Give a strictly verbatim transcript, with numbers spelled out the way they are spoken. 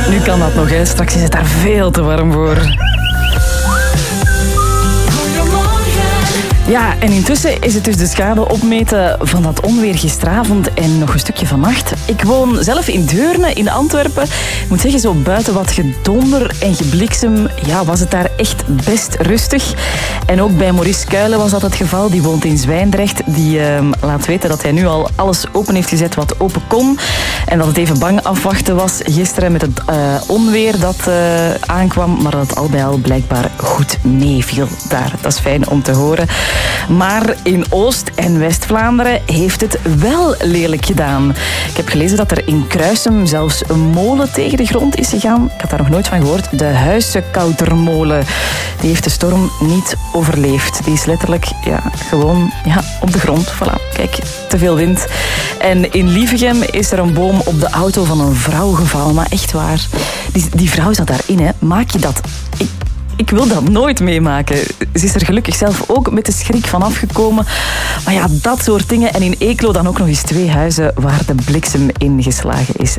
Nu kan dat nog, hè. Straks is het daar veel te warm voor. Ja, en intussen is het dus de schade opmeten van dat onweer gisteravond en nog een stukje vannacht. Ik woon zelf in Deurne, in Antwerpen. Ik moet zeggen, zo buiten wat gedonder en gebliksem, ja, was het daar echt best rustig. En ook bij Maurice Kuilen was dat het geval. Die woont in Zwijndrecht. Die uh, laat weten dat hij nu al alles open heeft gezet wat open kon. En dat het even bang afwachten was gisteren met het uh, onweer dat uh, aankwam. Maar dat het al bij al blijkbaar goed meeviel daar. Dat is fijn om te horen. Maar in Oost- en West-Vlaanderen heeft het wel lelijk gedaan. Ik heb gelezen dat er in Kruisem zelfs een molen tegen de grond is gegaan. Ik had daar nog nooit van gehoord. De Huisekoutermolen. Die heeft de storm niet overleefd. Die is letterlijk ja, gewoon ja, op de grond. Voilà, kijk, te veel wind. En in Lievegem is er een boom op de auto van een vrouw gevallen. Maar echt waar. Die, die vrouw zat daarin, hè. Maak je dat... Ik, Ik wil dat nooit meemaken. Ze is er gelukkig zelf ook met de schrik van afgekomen. Maar ja, dat soort dingen. En in Eeklo dan ook nog eens twee huizen waar de bliksem ingeslagen is.